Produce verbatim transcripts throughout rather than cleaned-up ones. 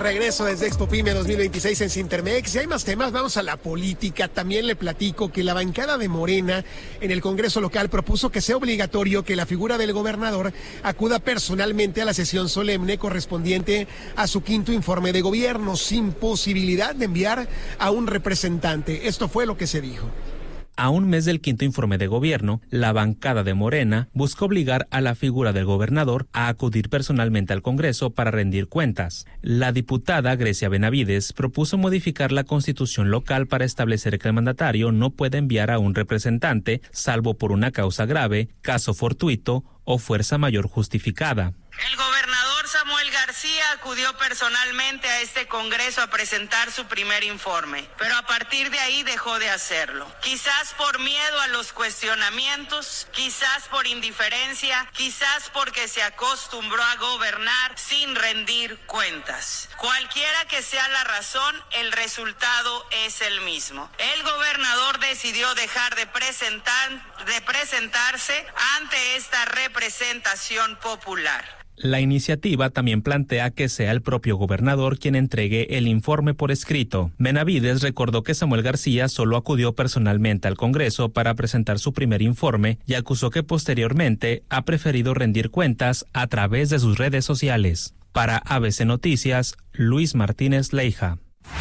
regreso desde Expo Pyme dos mil veintiséis en Cintermex. Y hay más temas, vamos a la política. También le platico que la bancada de Morena en el Congreso local propuso que sea obligatorio que la figura del gobernador acuda personalmente a la sesión solemne correspondiente a su quinto informe de gobierno, sin posibilidad de enviar a un representante. Esto fue lo que se dijo. A un mes del quinto informe de gobierno, la bancada de Morena buscó obligar a la figura del gobernador a acudir personalmente al Congreso para rendir cuentas. La diputada Grecia Benavides propuso modificar la constitución local para establecer que el mandatario no puede enviar a un representante, salvo por una causa grave, caso fortuito o fuerza mayor justificada. El gobernador Samuel García acudió personalmente a este Congreso a presentar su primer informe, pero a partir de ahí dejó de hacerlo. Quizás por miedo a los cuestionamientos, quizás por indiferencia, quizás porque se acostumbró a gobernar sin rendir cuentas. Cualquiera que sea la razón, el resultado es el mismo. El gobernador decidió dejar de presentar, de presentarse ante esta representación popular. La iniciativa también plantea que sea el propio gobernador quien entregue el informe por escrito. Benavides recordó que Samuel García solo acudió personalmente al Congreso para presentar su primer informe y acusó que posteriormente ha preferido rendir cuentas a través de sus redes sociales. Para A B C Noticias, Luis Martínez Leija.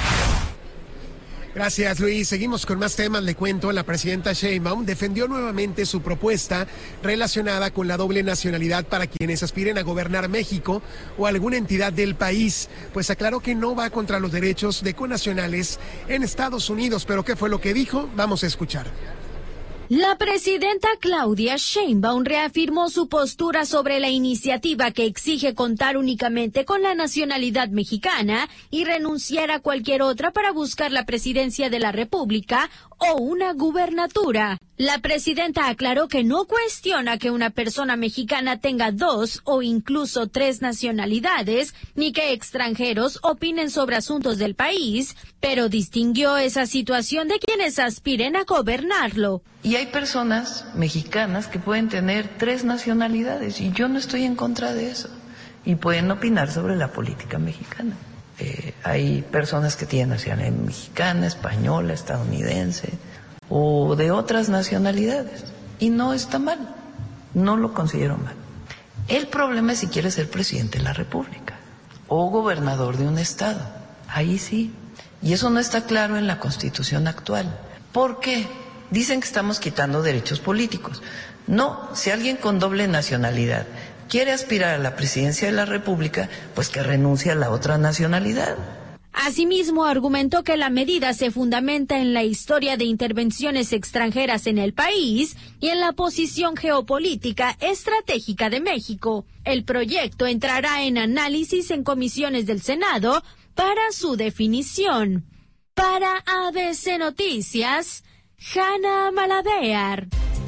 Gracias, Luis. Seguimos con más temas. Le cuento, la presidenta Sheinbaum defendió nuevamente su propuesta relacionada con la doble nacionalidad para quienes aspiren a gobernar México o alguna entidad del país. Pues aclaró que no va contra los derechos de connacionales en Estados Unidos. ¿Pero qué fue lo que dijo? Vamos a escuchar. La presidenta Claudia Sheinbaum reafirmó su postura sobre la iniciativa que exige contar únicamente con la nacionalidad mexicana y renunciar a cualquier otra para buscar la presidencia de la República o una gubernatura. La presidenta aclaró que no cuestiona que una persona mexicana tenga dos o incluso tres nacionalidades, ni que extranjeros opinen sobre asuntos del país, pero distinguió esa situación de quienes aspiren a gobernarlo. Y hay personas mexicanas que pueden tener tres nacionalidades y yo no estoy en contra de eso. Y pueden opinar sobre la política mexicana. Eh, hay personas que tienen nacionalidad mexicana, española, estadounidense o de otras nacionalidades. Y no está mal, no lo considero mal. El problema es si quiere ser presidente de la República o gobernador de un estado. Ahí sí. Y eso no está claro en la Constitución actual. ¿Por qué? Dicen que estamos quitando derechos políticos. No, si alguien con doble nacionalidad quiere aspirar a la presidencia de la República, pues que renuncie a la otra nacionalidad. Asimismo, argumentó que la medida se fundamenta en la historia de intervenciones extranjeras en el país y en la posición geopolítica estratégica de México. El proyecto entrará en análisis en comisiones del Senado para su definición. Para A B C Noticias, Hanna Malavear.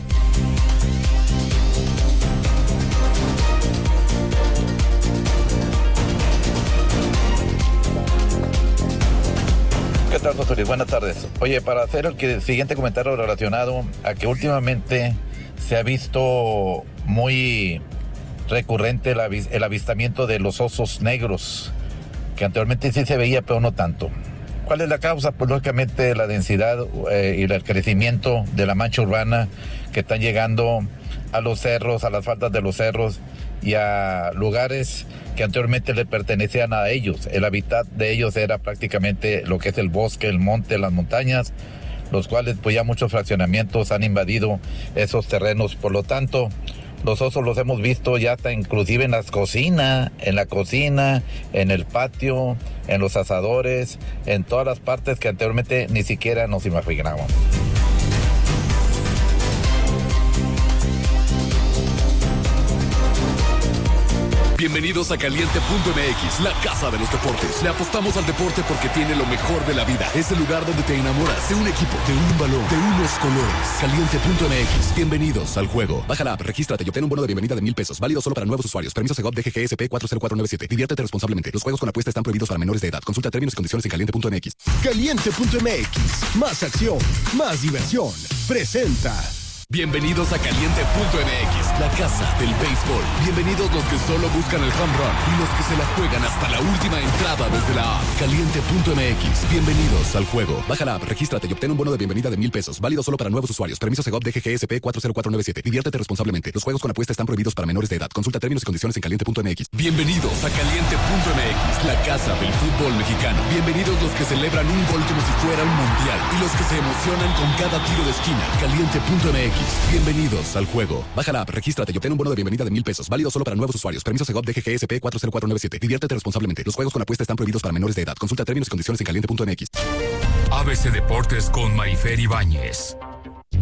¿Qué tal, José Luis? Buenas tardes. Oye, para hacer el siguiente comentario relacionado a que últimamente se ha visto muy recurrente el, avis- el avistamiento de los osos negros, que anteriormente sí se veía, pero no tanto. ¿Cuál es la causa? Pues lógicamente la densidad eh, y el crecimiento de la mancha urbana que están llegando a los cerros, a las faldas de los cerros y a lugares que anteriormente le pertenecían a ellos. El hábitat de ellos era prácticamente lo que es el bosque, el monte, las montañas, los cuales pues ya muchos fraccionamientos han invadido esos terrenos. Por lo tanto, los osos los hemos visto ya hasta inclusive en las cocinas, en la cocina, en el patio, en los asadores, en todas las partes que anteriormente ni siquiera nos imaginábamos. Bienvenidos a Caliente punto M X, la casa de los deportes. Le apostamos al deporte porque tiene lo mejor de la vida. Es el lugar donde te enamoras de un equipo, de un balón, de unos colores. Caliente punto M X. Bienvenidos al juego. Baja la app, regístrate y obtén un bono de bienvenida de mil pesos. Válido solo para nuevos usuarios. Permiso Segov D G G S P cuatro cero cuatro nueve siete. Diviértete responsablemente. Los juegos con apuesta están prohibidos para menores de edad. Consulta términos y condiciones en Caliente punto M X. Caliente punto M X. Más acción, más diversión. Presenta. Bienvenidos a Caliente punto M X, la casa del béisbol. Bienvenidos los que solo buscan el home run y los que se la juegan hasta la última entrada desde la app. Caliente punto m x. Bienvenidos al juego. Baja la app, regístrate y obtén un bono de bienvenida de mil pesos. Válido solo para nuevos usuarios. Permiso Segov D G G S P cuatro cero cuatro nueve siete. Diviértete responsablemente. Los juegos con apuesta están prohibidos para menores de edad. Consulta términos y condiciones en caliente punto m x. Bienvenidos a Caliente punto m x, la casa del fútbol mexicano. Bienvenidos los que celebran un gol como si fuera un mundial y los que se emocionan con cada tiro de esquina. Caliente punto m x. Bienvenidos al juego. Baja la app, regístrate y obtén un bono de bienvenida de mil pesos. Válido solo para nuevos usuarios. Permiso Segov D G G S P cuatro cero cuatro nueve siete. Diviértete responsablemente. Los juegos con apuesta están prohibidos para menores de edad. Consulta términos y condiciones en caliente punto m x. A B C Deportes con Marifer Ibáñez.